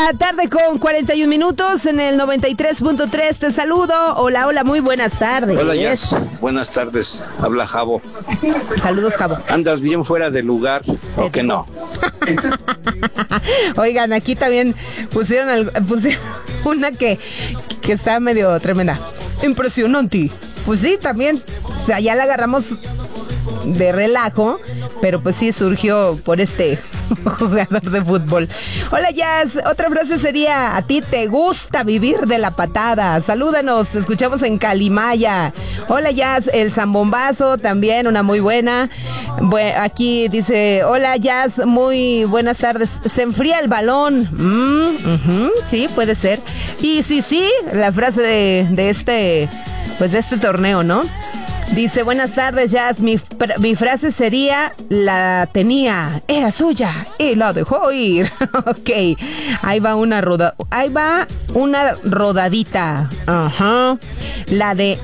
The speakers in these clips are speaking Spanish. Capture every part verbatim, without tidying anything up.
la tarde con cuarenta y un minutos en el noventa y tres punto tres. Te saludo. Hola, hola, muy buenas tardes. Hola, Jazz. Buenas tardes. Habla Javo. Saludos, Javo. ¿Andas bien fuera de lugar o que no? Oigan, aquí también pusieron, al, pusieron una que, que está medio tremenda. Impresionante. Pues sí, también. O sea, ya la agarramos de relajo, pero pues sí surgió por este jugador de fútbol. Hola, Jazz. Otra frase sería: a ti te gusta vivir de la patada. Salúdanos, te escuchamos en Calimaya. Hola, Jazz. El zambombazo también, una muy buena. Bueno, aquí dice: hola, Jazz, muy buenas tardes. Se enfría el balón. Mm, uh-huh, sí, puede ser. Y sí, sí, la frase de, de este, pues de este torneo, ¿no? Dice: buenas tardes, Jazz. Mi, mi frase sería: la tenía, era suya y la dejó ir. Ok, ahí va una roda, ahí va una rodadita. Ajá. La de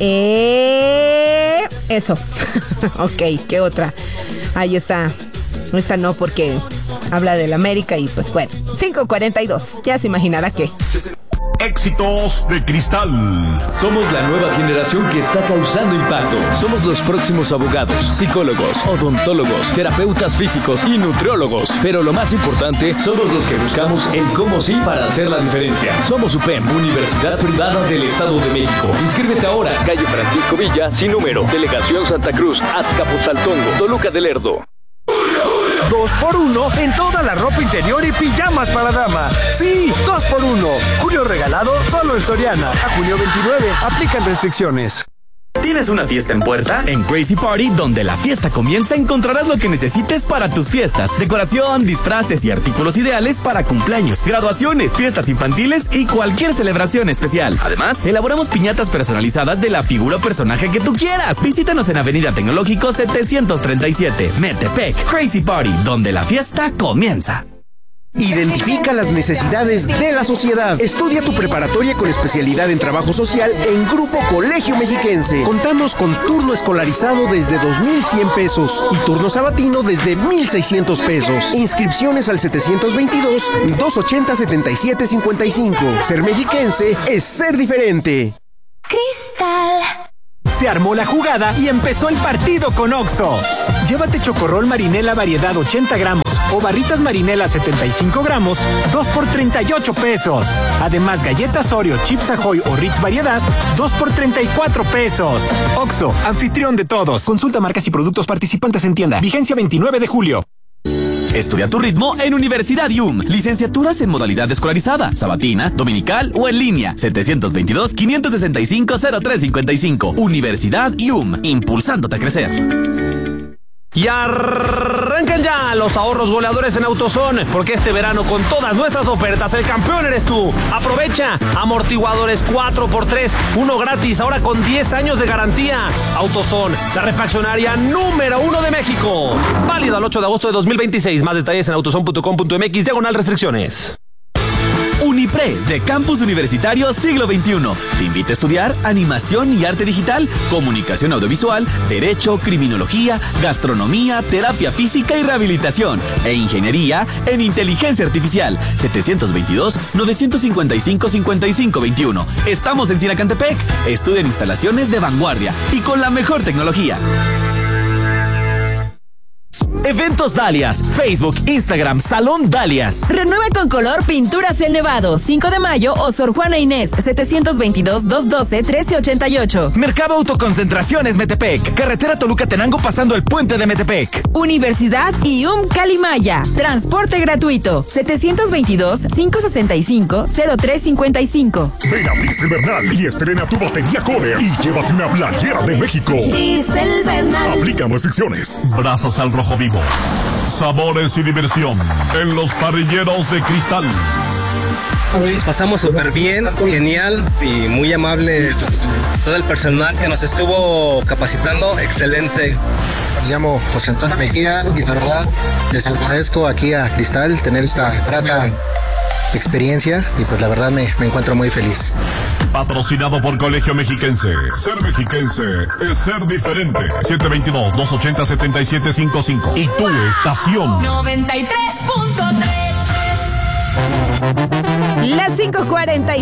eh... eso. Ok, ¿qué otra? Ahí está. Esta no, porque habla del América y pues bueno. cinco cuarenta y dos. Ya se imaginará qué. Éxitos de Cristal. Somos la nueva generación que está causando impacto. Somos los próximos abogados, psicólogos, odontólogos, terapeutas físicos y nutriólogos. Pero lo más importante, somos los que buscamos el cómo sí para hacer la diferencia. Somos U P E M, Universidad Privada del Estado de México. Inscríbete ahora. Calle Francisco Villa, sin número. Delegación Santa Cruz, Azcapotzaltongo, Toluca del Lerdo. Dos por uno en toda la ropa interior y pijamas para dama. Sí, dos por uno. Julio regalado solo en Soriana. A junio veintinueve. Aplican restricciones. ¿Tienes una fiesta en puerta? En Crazy Party, donde la fiesta comienza, encontrarás lo que necesites para tus fiestas. Decoración, disfraces y artículos ideales para cumpleaños, graduaciones, fiestas infantiles y cualquier celebración especial. Además, elaboramos piñatas personalizadas de la figura o personaje que tú quieras. Visítanos en Avenida Tecnológico setecientos treinta y siete, Metepec. Crazy Party, donde la fiesta comienza. Identifica las necesidades de la sociedad. Estudia tu preparatoria con especialidad en trabajo social en Grupo Colegio Mexiquense. Contamos con turno escolarizado desde dos mil cien pesos y turno sabatino desde mil seiscientos pesos. Inscripciones al setecientos veintidós, doscientos ochenta, setenta y siete cincuenta y cinco. Ser mexiquense es ser diferente. Cristal. Se armó la jugada y empezó el partido con Oxxo. Llévate chocorrol marinela variedad ochenta gramos o barritas marinela setenta y cinco gramos, dos por treinta y ocho pesos. Además, galletas Oreo, Chips Ahoy o Ritz variedad, dos por treinta y cuatro pesos. Oxxo, anfitrión de todos. Consulta marcas y productos participantes en tienda. Vigencia veintinueve de julio. Estudia tu ritmo en Universidad I U M. Licenciaturas en modalidad escolarizada, sabatina, dominical o en línea. setecientos veintidós, quinientos sesenta y cinco, cero tres cincuenta y cinco. Universidad I U M, impulsándote a crecer. Y arrancan ya los ahorros goleadores en AutoZone, porque este verano con todas nuestras ofertas el campeón eres tú. Aprovecha amortiguadores cuatro por tres, uno gratis, ahora con diez años de garantía. AutoZone, la refaccionaria número uno de México. Válido al ocho de agosto de dos mil veintiséis. Más detalles en autozone punto com punto mx, diagonal restricciones. Unipre, de Campus Universitario Siglo veintiuno. Te invita a estudiar animación y arte digital, comunicación audiovisual, derecho, criminología, gastronomía, terapia física y rehabilitación, e ingeniería en inteligencia artificial. setecientos veintidós, novecientos cincuenta y cinco, cincuenta y cinco veintiuno. Estamos en Sinacantepec. Estudia en instalaciones de vanguardia y con la mejor tecnología. Eventos Dalias, Facebook, Instagram, Salón Dalias. Renueva con color Pinturas El Nevado, cinco de mayo o Sor Juana Inés, setecientos veintidós, doscientos doce, trece ochenta y ocho. Mercado Autoconcentraciones Metepec, carretera Toluca-Tenango pasando el puente de Metepec. Universidad I U M Calimaya, transporte gratuito, setecientos veintidós, quinientos sesenta y cinco, cero tres cincuenta y cinco. Ven a Diesel Bernal y estrena tu batería Kohler y llévate una playera de México. Diesel Bernal. Aplica restricciones. Brazos al rojo vivo. Sabores y diversión en los parrilleros de Cristal. Pasamos súper bien, genial y muy amable todo el personal que nos estuvo capacitando, excelente. Me llamo José Antonio Mejía y la verdad les agradezco aquí a Cristal tener esta grata experiencia y pues la verdad me, me encuentro muy feliz. Patrocinado por Colegio Mexiquense. Ser mexiquense es ser diferente. siete veintidós, doscientos ochenta, setenta y siete cincuenta y cinco. Y tu estación noventa y tres punto tres. cinco cuarenta